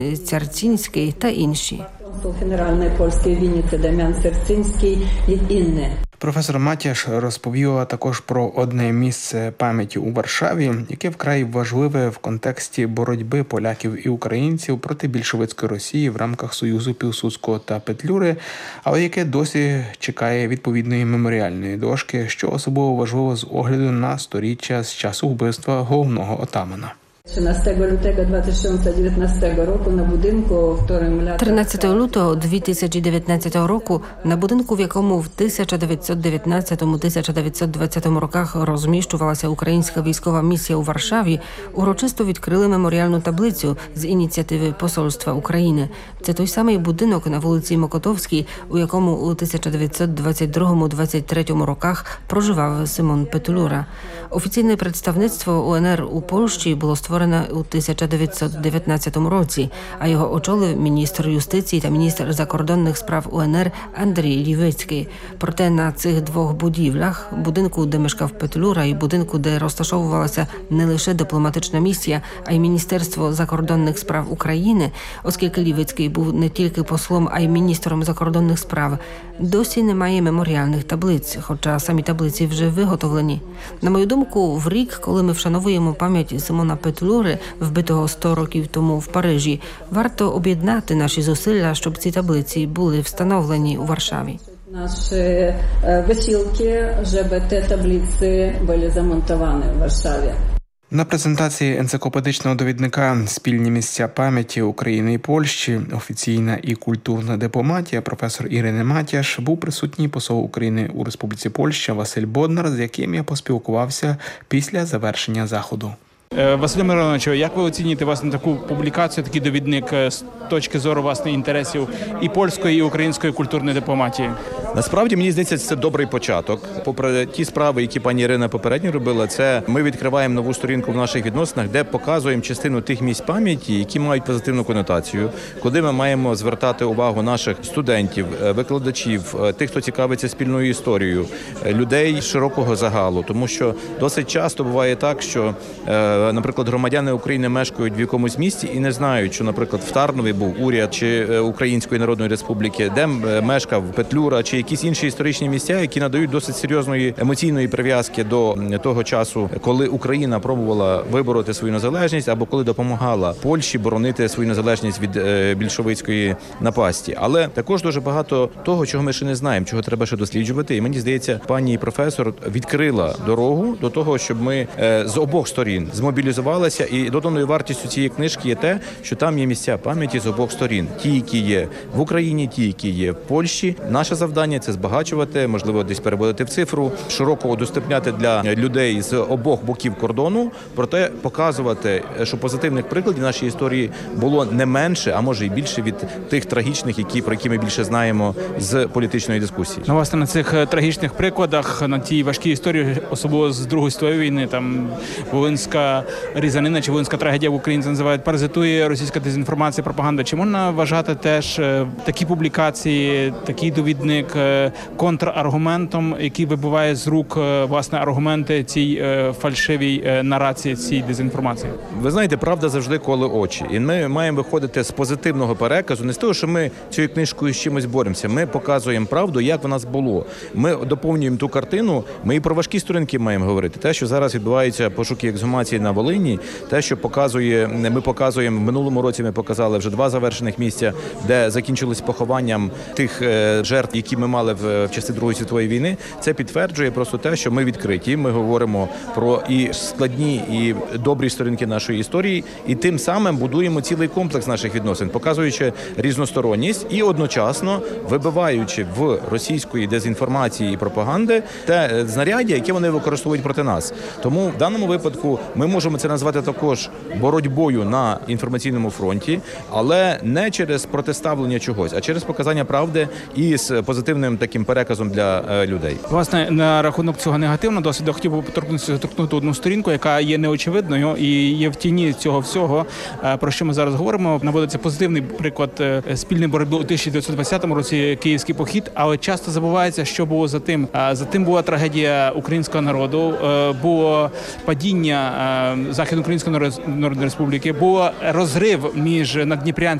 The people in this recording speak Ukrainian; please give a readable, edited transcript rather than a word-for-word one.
Серцинський та інші. Консул Генеральної польської в Вінниці Дам'ян Серцинський і інші. Професор Матяш розповіла також про одне місце пам'яті у Варшаві, яке вкрай важливе в контексті боротьби поляків і українців проти більшовицької Росії в рамках Союзу Пілсудського та Петлюри, але яке досі чекає відповідної меморіальної дошки, що особливо важливо з огляду на сторіччя з часу вбивства головного отамана. 13 лютого 2019 року на будинку, в якому 13 лютого 2019 року на будинку, в якому в 1919-1920 роках розміщувалася українська військова місія у Варшаві, урочисто відкрили меморіальну таблицю з ініціативи Посольства України. Це той самий будинок на вулиці Мокотовській, у якому у 1922-23 роках проживав Симон Петлюра. Офіційне представництво УНР у Польщі було створено у 1919 році, а його очолив міністр юстиції та міністр закордонних справ УНР Андрій Лівицький. Проте на цих двох будівлях, будинку, де мешкав Петлюра, і будинку, де розташовувалася не лише дипломатична місія, а й Міністерство закордонних справ України, оскільки Лівицький був не тільки послом, а й міністром закордонних справ, досі немає меморіальних таблиць, хоча самі таблиці вже виготовлені. На мою думку, в рік, коли ми вшановуємо пам'ять Симона Петлюри, вбитого 100 років тому в Парижі, варто об'єднати наші зусилля, щоб ці таблиці були встановлені у Варшаві. Наші висілки, щоб ті таблиці були замонтовані в Варшаві. На презентації енциклопедичного довідника «Спільні місця пам'яті України і Польщі. Офіційна і культурна дипломатія» професор Ірини Матяш був присутній посол України у Республіці Польща Василь Боднар, з яким я поспілкувався після завершення заходу. Василю Мироновичу, як ви оцінюєте власне таку публікацію, такий довідник з точки зору власне інтересів і польської, і української культурної дипломатії? Насправді, мені здається, це добрий початок. Попри ті справи, які пані Ірина попередньо робила, це ми відкриваємо нову сторінку в наших відносинах, де показуємо частину тих місць пам'яті, які мають позитивну конотацію, куди ми маємо звертати увагу наших студентів, викладачів, тих, хто цікавиться спільною історією, людей широкого загалу. Тому що досить часто буває так, що наприклад, громадяни України мешкають в якомусь місті і не знають, що, наприклад, в Тарнові був уряд чи Української Народної Республіки, де мешкав Петлюра, чи якісь інші історичні місця, які надають досить серйозної емоційної прив'язки до того часу, коли Україна пробувала вибороти свою незалежність або коли допомагала Польщі боронити свою незалежність від більшовицької напасті. Але також дуже багато того, чого ми ще не знаємо, чого треба ще досліджувати. І мені здається, пані професор відкрила дорогу до того, щоб ми з обох сторін змобілізувалися, і доданою вартістю цієї книжки є те, що там є місця пам'яті з обох сторін. Ті, які є в Україні, ті, які є в Польщі. Наше завдання – це збагачувати, можливо, десь переводити в цифру, широко удоступняти для людей з обох боків кордону, проте показувати, що позитивних прикладів нашої історії було не менше, а може і більше від тих трагічних, про які ми більше знаємо з політичної дискусії. Ну, власне, на цих трагічних прикладах, на тій важкій історії, особливо з Другої світової війни, там Волинська різанина чи Волинська трагедія в Україні називають, паразитує російська дезінформація, пропаганда. Чи можна вважати теж такі публікації, такий довідник контраргументом, який вибиває з рук, власне, аргументи цій фальшивій нарації, цій дезінформації? Ви знаєте, правда завжди коле очі. І ми маємо виходити з позитивного переказу, не з того, що ми цією книжкою з чимось боремося. Ми показуємо правду, як в нас було. Ми доповнюємо ту картину, ми і про важкі сторінки маємо говорити. Те, що зараз відбуваються пошуки ексгумації на Волині, те, що ми показуємо, в минулому році ми показали вже 2 завершених місця, де закінчились похованням тих жертв, які ми мали в часи Другої світової війни, це підтверджує просто те, що ми відкриті, ми говоримо про і складні, і добрі сторінки нашої історії, і тим самим будуємо цілий комплекс наших відносин, показуючи різносторонність і одночасно вибиваючи в російської дезінформації і пропаганди те знаряддя, яке вони використовують проти нас. Тому в даному випадку ми можемо це назвати також боротьбою на інформаційному фронті, але не через протиставлення чогось, а через показання правди і з позитивним таким переказом для людей. Власне, на рахунок цього негативного досвіду хотів би торкнути одну сторінку, яка є неочевидною і є в тіні цього всього, про що ми зараз говоримо. Наводиться позитивний приклад спільної боротьби у 1920 році, Київський похід, але часто забувається, що було за тим. За тим була трагедія українського народу, було падіння Західноукраїнської Народної Республіки, був розрив між наддніпрянцями